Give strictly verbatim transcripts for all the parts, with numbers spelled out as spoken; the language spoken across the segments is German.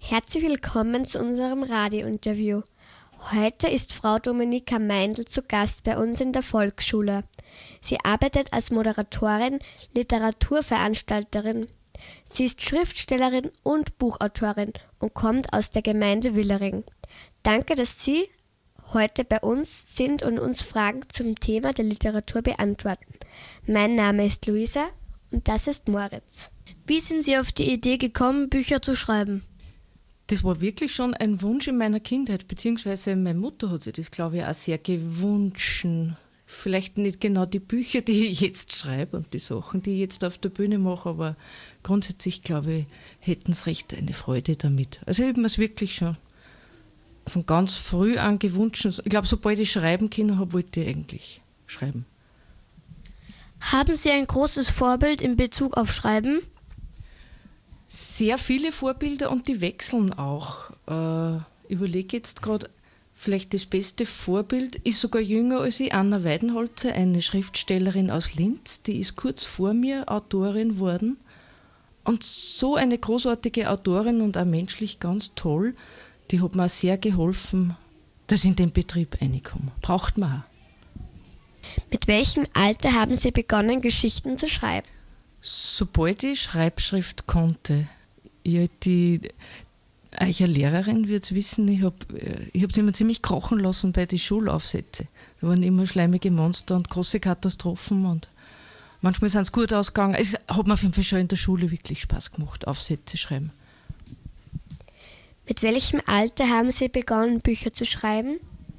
Herzlich willkommen zu unserem Radiointerview. Heute ist Frau Dominika Meindl zu Gast bei uns in der Volksschule. Sie arbeitet als Moderatorin, Literaturveranstalterin. Sie ist Schriftstellerin und Buchautorin und kommt aus der Gemeinde Willering. Danke, dass Sie heute bei uns sind und uns Fragen zum Thema der Literatur beantworten. Mein Name ist Luisa und das ist Moritz. Wie sind Sie auf die Idee gekommen, Bücher zu schreiben? Das war wirklich schon ein Wunsch in meiner Kindheit, beziehungsweise meine Mutter hat sich das, glaube ich, auch sehr gewünscht. Vielleicht nicht genau die Bücher, die ich jetzt schreibe und die Sachen, die ich jetzt auf der Bühne mache, aber grundsätzlich, glaube ich, hätten sie recht eine Freude damit. Also ich habe mir es wirklich schon von ganz früh an gewünscht. Ich glaube, sobald ich schreiben können habe, wollte ich eigentlich schreiben. Haben Sie ein großes Vorbild in Bezug auf Schreiben? Sehr viele Vorbilder und die wechseln auch. Äh, ich überlege jetzt gerade, vielleicht das beste Vorbild ist sogar jünger als ich, Anna Weidenholzer, eine Schriftstellerin aus Linz, die ist kurz vor mir Autorin worden und so eine großartige Autorin und auch menschlich ganz toll, die hat mir auch sehr geholfen, dass ich in den Betrieb reinkomme. Braucht man auch. Mit welchem Alter haben Sie begonnen, Geschichten zu schreiben? Sobald ich Schreibschrift konnte. Ich die Eicher Lehrerin wird es wissen, ich habe ich es immer ziemlich krochen lassen bei den Schulaufsätzen. Da waren immer schleimige Monster und große Katastrophen und manchmal sind es gut ausgegangen. Es hat mir auf jeden Fall schon in der Schule wirklich Spaß gemacht, Aufsätze schreiben. Mit welchem Alter haben Sie begonnen, Bücher zu schreiben?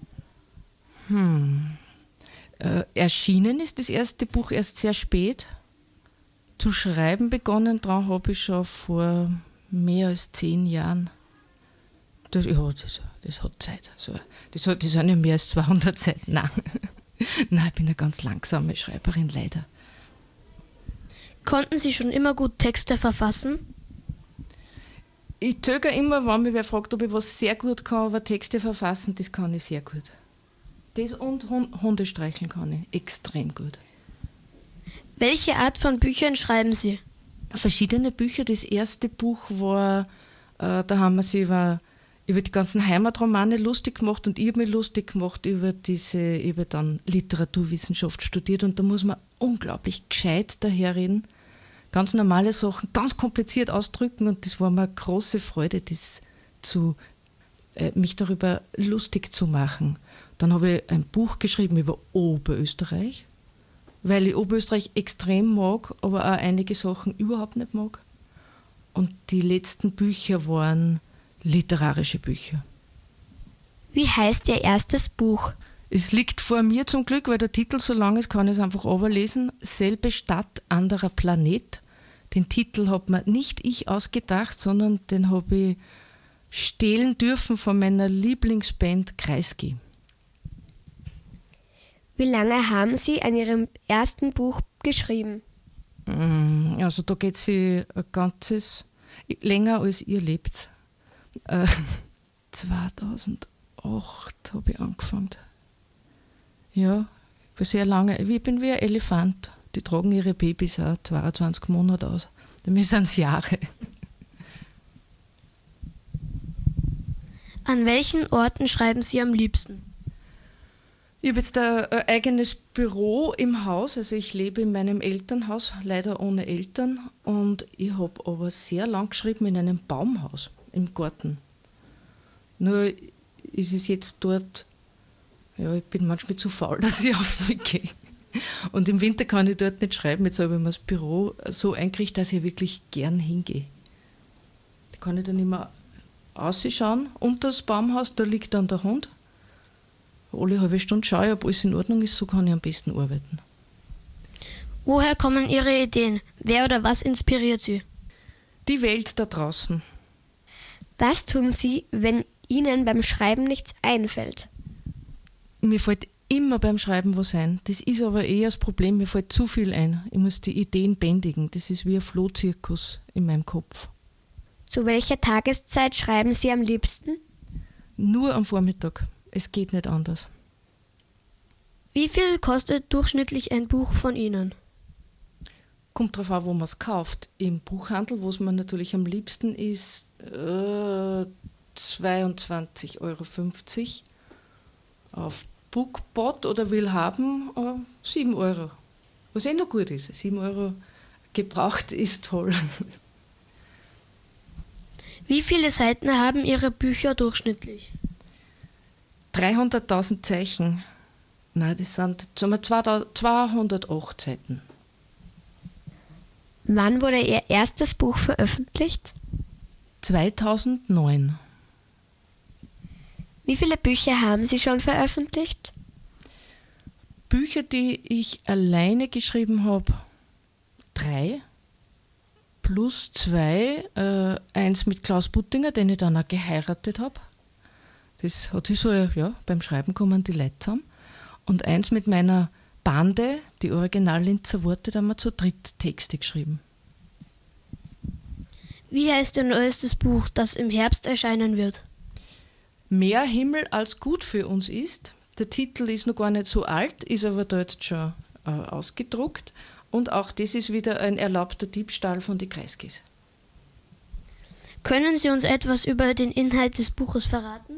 Hm. Äh, erschienen ist das erste Buch erst sehr spät. Zu schreiben begonnen dran habe ich schon vor mehr als zehn Jahren. Das, ja, das, das hat Zeit. Also, das, hat, das sind ja mehr als zweihundert Seiten. Nein. Nein, ich bin eine ganz langsame Schreiberin, leider. Konnten Sie schon immer gut Texte verfassen? Ich zögere immer, wenn mich wer fragt, ob ich was sehr gut kann, aber Texte verfassen, das kann ich sehr gut. Das und Hunde streicheln kann ich extrem gut. Welche Art von Büchern schreiben Sie? Verschiedene Bücher. Das erste Buch war, äh, da haben wir sich über, über die ganzen Heimatromane lustig gemacht und ich habe mich lustig gemacht über diese, ich habe dann Literaturwissenschaft studiert und da muss man unglaublich gescheit daherreden. Ganz normale Sachen, ganz kompliziert ausdrücken und das war mir eine große Freude, das zu, äh, mich darüber lustig zu machen. Dann habe ich ein Buch geschrieben über Oberösterreich, weil ich Oberösterreich extrem mag, aber auch einige Sachen überhaupt nicht mag. Und die letzten Bücher waren literarische Bücher. Wie heißt Ihr erstes Buch? Es liegt vor mir zum Glück, weil der Titel so lang ist, kann ich es einfach runterlesen. Selbe Stadt, anderer Planet. Den Titel hat mir nicht ich ausgedacht, sondern den habe ich stehlen dürfen von meiner Lieblingsband Kreisky. Wie lange haben Sie an Ihrem ersten Buch geschrieben? Also da geht sie ein ganzes, länger als ihr lebt. Äh, zweitausendacht habe ich angefangen. Ja, ich war sehr lange. Ich bin wie ein Elefant. Die tragen ihre Babys auch zweiundzwanzig Monate aus. Damit sind es Jahre. An welchen Orten schreiben Sie am liebsten? Ich habe jetzt ein, ein eigenes Büro im Haus, also ich lebe in meinem Elternhaus, leider ohne Eltern, und ich habe aber sehr lang geschrieben in einem Baumhaus im Garten. Nur ist es jetzt dort, ja, ich bin manchmal zu faul, dass ich auf mich gehe. Und im Winter kann ich dort nicht schreiben, jetzt habe ich mir das Büro so eingerichtet, dass ich wirklich gern hingehe. Da kann ich dann immer rausschauen, unter das Baumhaus, da liegt dann der Hund. Alle halbe Stunde schaue ich, ob alles in Ordnung ist, so kann ich am besten arbeiten. Woher kommen Ihre Ideen? Wer oder was inspiriert Sie? Die Welt da draußen. Was tun Sie, wenn Ihnen beim Schreiben nichts einfällt? Mir fällt immer beim Schreiben was ein. Das ist aber eher das Problem, mir fällt zu viel ein. Ich muss die Ideen bändigen. Das ist wie ein Flohzirkus in meinem Kopf. Zu welcher Tageszeit schreiben Sie am liebsten? Nur am Vormittag. Es geht nicht anders. Wie viel kostet durchschnittlich ein Buch von Ihnen? kommt darauf an, wo man es kauft. Im Buchhandel, wo es mir natürlich am liebsten ist, äh, zweiundzwanzig Euro fünfzig. Auf Bookbot oder Willhaben äh, sieben Euro. Was eh noch gut ist. sieben Euro gebraucht ist toll. Wie viele Seiten haben Ihre Bücher durchschnittlich? dreihunderttausend Zeichen. Nein, das sind sagen wir, zweihundertacht Seiten. Wann wurde Ihr erstes Buch veröffentlicht? zweitausendneun. Wie viele Bücher haben Sie schon veröffentlicht? Bücher, die ich alleine geschrieben habe, drei. Plus zwei, äh, eins mit Klaus Buttinger, den ich dann auch geheiratet habe. Das hat sich so, ja, beim Schreiben kommen die Leute zusammen. Und eins mit meiner Bande, die Original-Linzer Worte, da haben wir zu dritt Texte geschrieben. Wie heißt Ihr neuestes Buch, das im Herbst erscheinen wird? Mehr Himmel als gut für uns ist. Der Titel ist noch gar nicht so alt, ist aber da jetzt schon äh, ausgedruckt. Und auch das ist wieder ein erlaubter Diebstahl von die Kreiskäse. Können Sie uns etwas über den Inhalt des Buches verraten?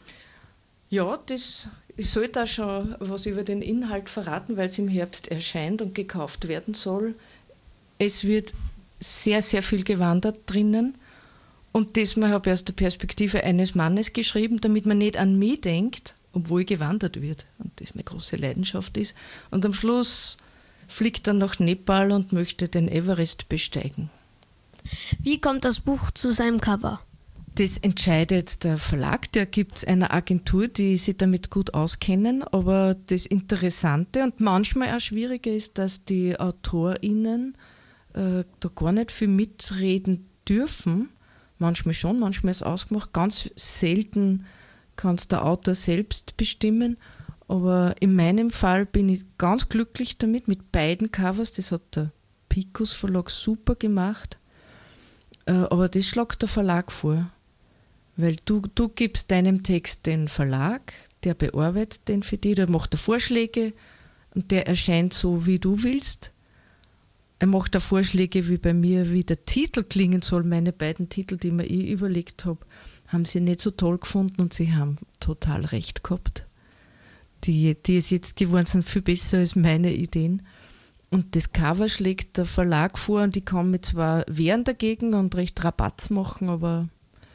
Ja, das, ich sollte auch schon was über den Inhalt verraten, weil es im Herbst erscheint und gekauft werden soll. Es wird sehr, sehr viel gewandert drinnen. Und das habe ich aus der Perspektive eines Mannes geschrieben, damit man nicht an mich denkt, obwohl gewandert wird. Und das meine große Leidenschaft ist. Und am Schluss fliegt er nach Nepal und möchte den Everest besteigen. Wie kommt das Buch zu seinem Cover? Das entscheidet der Verlag, der gibt es einer Agentur, die sich damit gut auskennen. Aber das Interessante und manchmal auch Schwierige ist, dass die AutorInnen äh, da gar nicht viel mitreden dürfen. Manchmal schon, manchmal ist es ausgemacht. Ganz selten kann es der Autor selbst bestimmen. Aber in meinem Fall bin ich ganz glücklich damit, mit beiden Covers. Das hat der Picus Verlag super gemacht. Äh, aber das schlägt der Verlag vor. Weil du, du gibst deinem Text den Verlag, der bearbeitet den für dich, der macht da Vorschläge und der erscheint so, wie du willst. Er macht da Vorschläge wie bei mir, wie der Titel klingen soll. Meine beiden Titel, die mir ich überlegt habe, haben sie nicht so toll gefunden und sie haben total recht gehabt. Die, die es jetzt geworden sind, viel besser als meine Ideen. Und das Cover schlägt der Verlag vor und ich kann mich zwar wehren dagegen und recht Rabatz machen, aber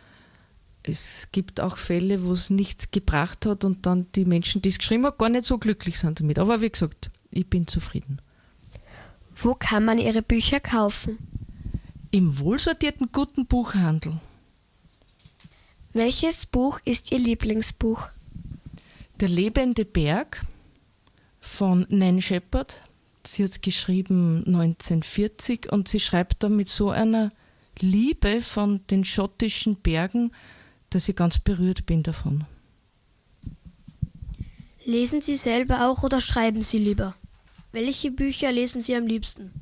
es gibt auch Fälle, wo es nichts gebracht hat und dann die Menschen, die es geschrieben haben, gar nicht so glücklich sind damit. Aber wie gesagt, ich bin zufrieden. Wo kann man Ihre Bücher kaufen? Im wohlsortierten guten Buchhandel. Welches Buch ist Ihr Lieblingsbuch? Der lebende Berg von Nan Shepherd. Sie hat es geschrieben neunzehnhundertvierzig und sie schreibt da mit so einer Liebe von den schottischen Bergen, dass ich ganz berührt bin davon. Lesen Sie selber auch oder schreiben Sie lieber? Welche Bücher lesen Sie am liebsten?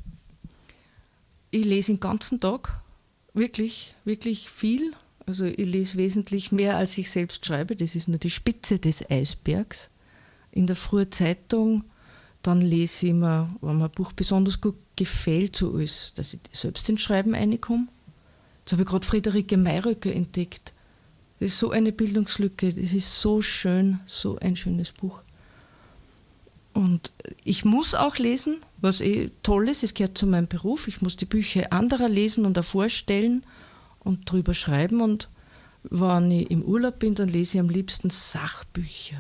Ich lese den ganzen Tag, wirklich, wirklich viel. Also ich lese wesentlich mehr, als ich selbst schreibe. Das ist nur die Spitze des Eisbergs. In der frühen Zeitung, dann lese ich immer, wenn mir ein Buch besonders gut gefällt, so alles, dass ich selbst ins Schreiben reinkomme. Jetzt habe ich gerade Friederike Mayröcker entdeckt. Das ist so eine Bildungslücke, das ist so schön, so ein schönes Buch. Und ich muss auch lesen, was eh toll ist, es gehört zu meinem Beruf. Ich muss die Bücher anderer lesen und auch vorstellen und drüber schreiben. Und wenn ich im Urlaub bin, dann lese ich am liebsten Sachbücher.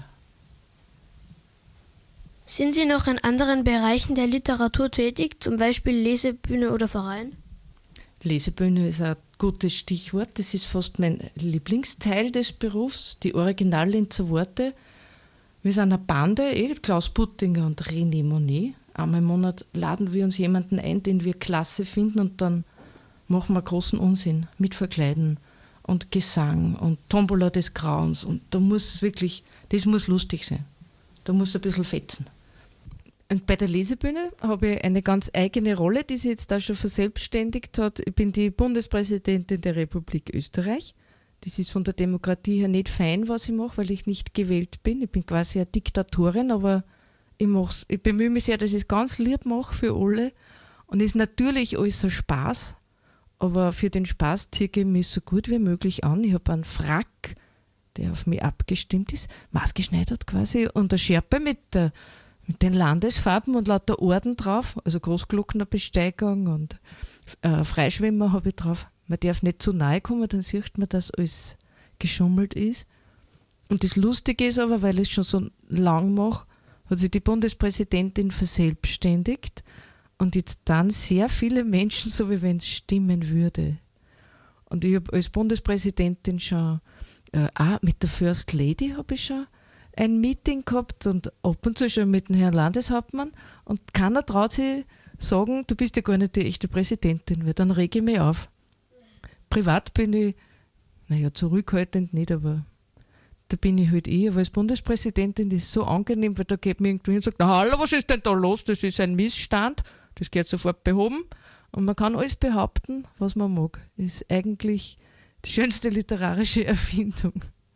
Sind Sie noch in anderen Bereichen der Literatur tätig, zum Beispiel Lesebühne oder Verein? Lesebühne ist ein gutes Stichwort. Das ist fast mein Lieblingsteil des Berufs, die Original-Linzer Worte. Wir sind eine Bande, eh, Klaus Buttinger und René Monet. Einmal im Monat laden wir uns jemanden ein, den wir klasse finden und dann machen wir großen Unsinn mit Verkleiden und Gesang und Tombola des Grauens. Und da muss wirklich, das muss lustig sein. Da muss ein bisschen fetzen. Und bei der Lesebühne habe ich eine ganz eigene Rolle, die sich jetzt da schon verselbstständigt hat. Ich bin die Bundespräsidentin der Republik Österreich. Das ist von der Demokratie her nicht fein, was ich mache, weil ich nicht gewählt bin. Ich bin quasi eine Diktatorin, aber ich, mach's, ich bemühe mich sehr, dass ich es ganz lieb mache für alle. Und ist natürlich alles ein Spaß, aber für den Spaß ziehe ich mich so gut wie möglich an. Ich habe einen Frack, der auf mich abgestimmt ist, maßgeschneidert quasi, und eine Schärpe mit, der, mit den Landesfarben und lauter Orden drauf, also Großglocknerbesteigung und äh, Freischwimmer habe ich drauf. Man darf nicht zu nahe kommen, dann sieht man, dass alles geschummelt ist. Und das Lustige ist aber, weil ich es schon so lang mache, hat sich die Bundespräsidentin verselbstständigt und jetzt dann sehr viele Menschen, so wie wenn es stimmen würde. Und ich habe als Bundespräsidentin schon, äh, auch mit der First Lady habe ich schon ein Meeting gehabt und ab und zu schon mit dem Herrn Landeshauptmann, und keiner traut sich sagen, du bist ja gar nicht die echte Präsidentin, weil dann rege ich mich auf. Privat bin ich, naja, zurückhaltend nicht, aber da bin ich halt eh, aber als Bundespräsidentin ist es so angenehm, weil da geht mir irgendwie hin und sagt, na hallo, was ist denn da los? Das ist ein Missstand, das geht sofort behoben und man kann alles behaupten, was man mag. Das ist eigentlich die schönste literarische Erfindung.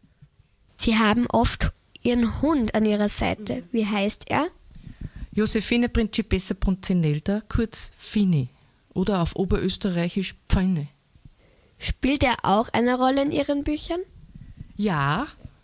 Sie haben oft Ihren Hund an Ihrer Seite. Wie heißt er? Josephine Principessa Brunzinelda, kurz Fini oder auf Oberösterreichisch Pfanne. Spielt er auch eine Rolle in Ihren Büchern? Ja,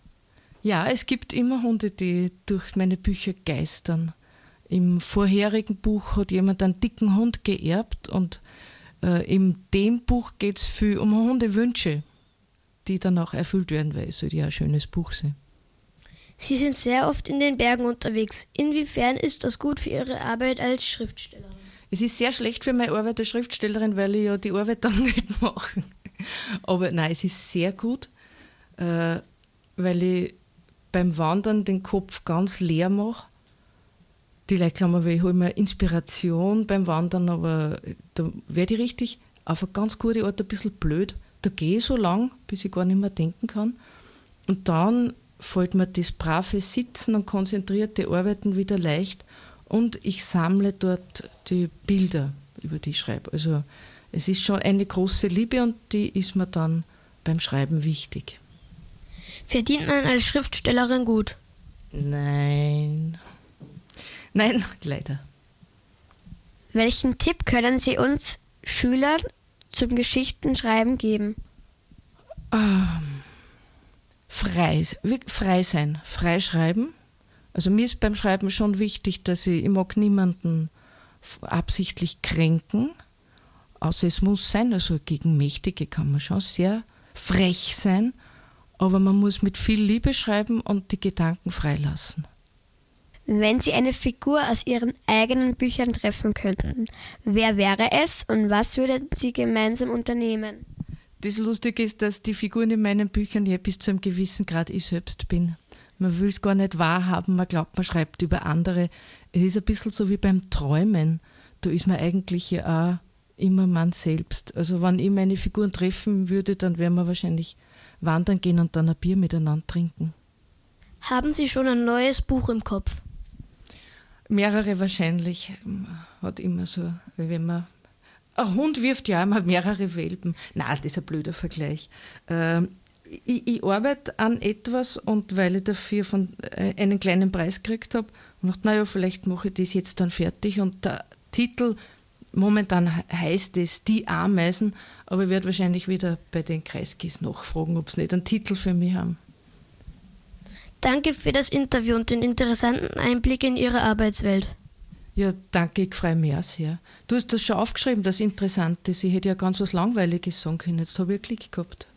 ja, es gibt immer Hunde, die durch meine Bücher geistern. Im vorherigen Buch hat jemand einen dicken Hund geerbt und äh, in dem Buch geht es viel um Hundewünsche, die dann auch erfüllt werden, weil es soll ja ein schönes Buch sein. Sie sind sehr oft in den Bergen unterwegs. Inwiefern ist das gut für Ihre Arbeit als Schriftstellerin? Es ist sehr schlecht für meine Arbeit als Schriftstellerin, weil ich ja die Arbeit dann nicht mache. Aber nein, es ist sehr gut, äh, weil ich beim Wandern den Kopf ganz leer mache. Die Leute glauben, ich hole mir Inspiration beim Wandern, aber da werde ich richtig auf eine ganz gute Art ein bisschen blöd. Da gehe ich so lang, bis ich gar nicht mehr denken kann. Und dann fällt mir das brave Sitzen und konzentrierte Arbeiten wieder leicht und ich sammle dort die Bilder, über die ich schreibe. Also es ist schon eine große Liebe und die ist mir dann beim Schreiben wichtig. Verdient man als Schriftstellerin gut? Nein. Nein, leider. Welchen Tipp können Sie uns Schülern zum Geschichtenschreiben geben? Ähm, frei, frei sein, frei schreiben. Also mir ist beim Schreiben schon wichtig, dass ich, ich mag niemanden absichtlich kränken, außer es muss sein, also gegen Mächtige kann man schon sehr frech sein, aber man muss mit viel Liebe schreiben und die Gedanken freilassen. Wenn Sie eine Figur aus Ihren eigenen Büchern treffen könnten, wer wäre es und was würden Sie gemeinsam unternehmen? Das Lustige ist, dass die Figuren in meinen Büchern ja bis zu einem gewissen Grad ich selbst bin. Man will es gar nicht wahrhaben, man glaubt, man schreibt über andere. Es ist ein bisschen so wie beim Träumen. Da ist man eigentlich ja auch immer man selbst. Also wenn ich meine Figuren treffen würde, dann wären wir wahrscheinlich wandern gehen und dann ein Bier miteinander trinken. Haben Sie schon ein neues Buch im Kopf? Mehrere wahrscheinlich. Hat immer so, wenn man ein Hund wirft ja immer mehrere Welpen. Nein, das ist ein blöder Vergleich. Ähm, ich, ich arbeite an etwas und weil ich dafür von, äh, einen kleinen Preis gekriegt habe, und dachte, naja, vielleicht mache ich das jetzt dann fertig. Und der Titel, momentan heißt es Die Ameisen, aber ich werde wahrscheinlich wieder bei den Kreiskis nachfragen, ob sie nicht einen Titel für mich haben. Danke für das Interview und den interessanten Einblick in Ihre Arbeitswelt. Ja, danke, ich freue mich auch sehr. Du hast das schon aufgeschrieben, das interessant ist. Ich hätte ja ganz was Langweiliges sagen können. Jetzt habe ich einen Klick gehabt.